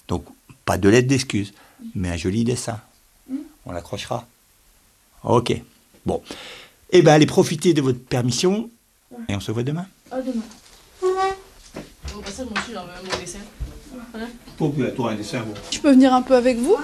Donc, pas de lettre d'excuse, mais un joli dessin. On l'accrochera. Ok. Bon. Eh bien, allez profiter de votre permission et on se voit demain. À demain. Bon, bah ça, moi aussi, j'en veux mon dessin. Oh, puis à toi, un dessin, bon. Je peux venir un peu avec vous?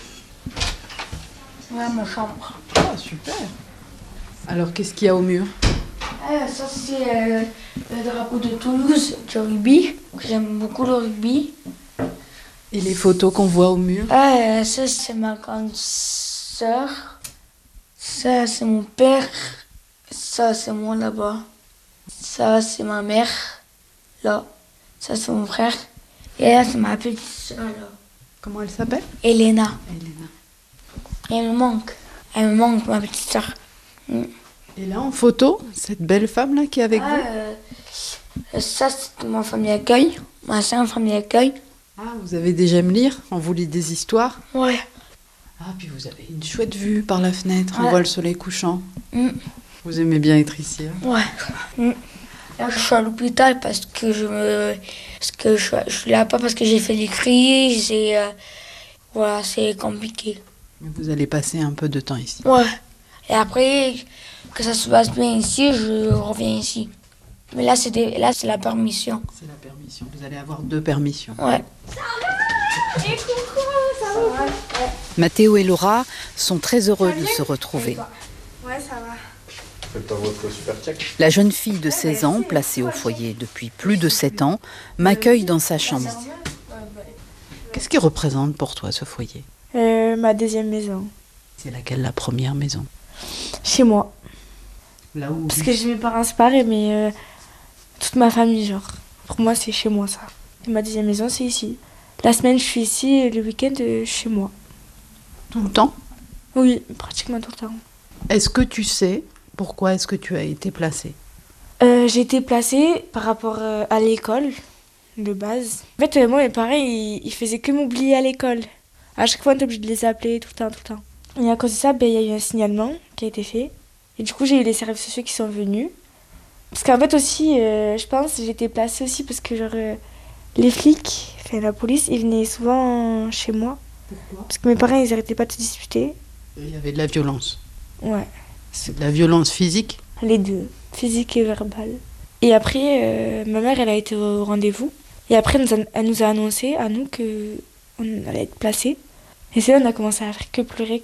Ouais, ma chambre. Ah, super. Alors, qu'est-ce qu'il y a au mur? Ça, c'est le drapeau de Toulouse, du rugby. J'aime beaucoup le rugby. Et les photos qu'on voit au mur? Ça, c'est ma grande sœur. Ça, c'est mon père. Ça, c'est moi là-bas. Ça, c'est ma mère. Là. Ça, c'est mon frère. Et là, c'est ma petite sœur, là. Comment elle s'appelle? Elena. Elena. Elle me manque. Elle me manque, ma petite sœur. Et là, en photo, cette belle femme-là qui est avec vous? Ça, c'est ma famille d'accueil. Ma sœur, famille d'accueil. Ah, vous avez déjà aimé lire? On vous lit des histoires? Ouais. Ah, puis vous avez une chouette vue par la fenêtre, on Ouais. voit le soleil couchant. Mm. Vous aimez bien être ici, hein? Ouais. Là, je suis à l'hôpital parce que je suis là pas parce que j'ai fait des crises et voilà, c'est compliqué. Mais vous allez passer un peu de temps ici. Ouais. Et après, que ça se passe bien ici, je reviens ici. Mais là, c'est la permission. C'est la permission. Vous allez avoir 2 permissions. Ouais. Mathéo et Laura sont très heureux de se retrouver. Ouais, ça va. Faites pas votre super check. La jeune fille de 16 ans, placée au foyer depuis plus de 7 ans, m'accueille dans sa chambre. Qu'est-ce qui représente pour toi ce foyer? Ma deuxième maison. C'est laquelle la première maison? Chez moi. Là où Parce que j'ai mes parents séparés, mais toute ma famille, genre. Pour moi, c'est chez moi, ça. Et ma deuxième maison, c'est ici. La semaine, je suis ici, et le week-end, chez moi. tout le temps? Oui, pratiquement tout le temps. Est-ce que tu sais pourquoi est-ce que tu as été placée? J'ai été placée par rapport à l'école, de base. En fait, moi, mes parents, ils faisaient que m'oublier à l'école. À chaque fois, on était obligé de les appeler tout le temps. Et à cause de ça, il y a eu un signalement qui a été fait. Et du coup, j'ai eu les services sociaux qui sont venus. Parce qu'en fait aussi, je pense, j'ai été placée aussi parce que genre, les flics, enfin la police, ils venaient souvent chez moi. Pourquoi? Parce que mes parents, ils arrêtaient pas de se disputer. Il y avait de la violence. Ouais, C'est de la violence physique? les deux, physique et verbale. Et après, ma mère, elle a été au rendez-vous. Et après, elle nous a annoncé à nous qu'on allait être placés. Et c'est là on a commencé à faire que pleurer.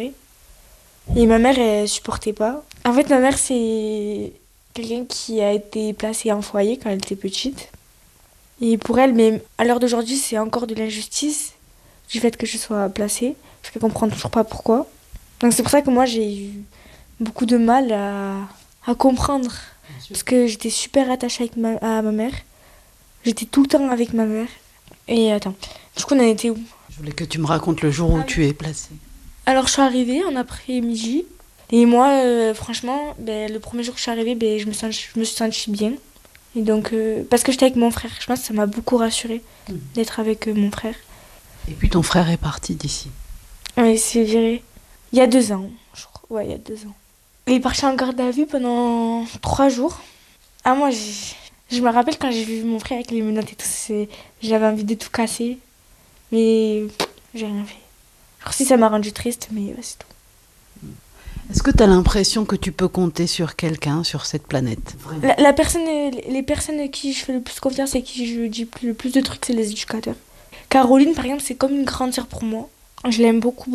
Et ma mère, elle supportait pas. En fait, ma mère, c'est quelqu'un qui a été placé en foyer quand elle était petite. Et pour elle, mais à l'heure d'aujourd'hui, c'est encore de l'injustice du fait que je sois placée. Parce qu'elle comprend toujours pas pourquoi. Donc c'est pour ça que moi, j'ai eu beaucoup de mal à comprendre. Parce que j'étais super attachée à ma mère. J'étais tout le temps avec ma mère. Et attends, du coup, on en était où? Je voulais que tu me racontes le jour où tu es placée. Alors, je suis arrivée en après-midi. Et moi, franchement, le premier jour que je suis arrivée, je me suis sentie bien. Et donc, parce que j'étais avec mon frère. Je pense que ça m'a beaucoup rassurée d'être avec mon frère. Et puis ton frère est parti d'ici. Oui, c'est viré. Il y a 2 ans, je crois. Ouais, il y a 2 ans. Il est parti en garde à vue pendant 3 jours. Ah, moi, je me rappelle quand j'ai vu mon frère avec les menottes et tout, j'avais envie de tout casser. Mais j'ai rien fait. Alors si ça m'a rendu triste, mais c'est tout. Est-ce que tu as l'impression que tu peux compter sur quelqu'un sur cette planète? Les personnes à qui je fais le plus confiance et qui je dis le plus de trucs, c'est les éducateurs. Caroline, par exemple, c'est comme une grande sœur pour moi. Je l'aime beaucoup.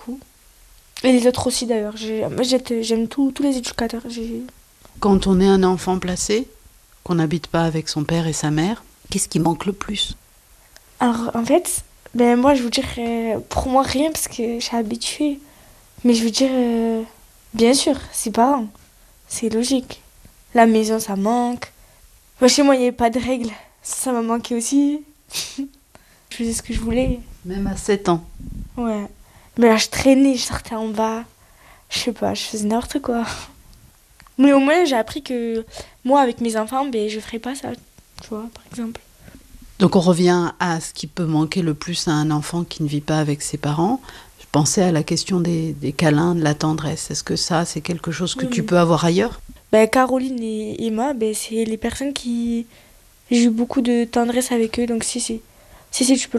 Et les autres aussi, d'ailleurs. J'aime tous les éducateurs. Quand on est un enfant placé, qu'on n'habite pas avec son père et sa mère, qu'est-ce qui manque le plus? Alors, en fait, moi, je veux dire, pour moi, rien, parce que je suis habituée. Mais je veux dire, bien sûr, c'est parents. C'est logique. La maison, ça manque. Moi, chez moi, il n'y avait pas de règles. Ça m'a manqué aussi. Je faisais ce que je voulais. Même à 7 ans. Ouais. Mais là, je traînais, je sortais en bas. Je sais pas, je faisais n'importe quoi. Mais au moins, j'ai appris que moi, avec mes enfants, je ferais pas ça. Tu vois, par exemple. Donc on revient à ce qui peut manquer le plus à un enfant qui ne vit pas avec ses parents. Je pensais à la question des câlins, de la tendresse. Est-ce que ça, c'est quelque chose que tu peux avoir ailleurs? Caroline et Emma, c'est les personnes qui... J'ai eu beaucoup de tendresse avec eux, donc si, tu peux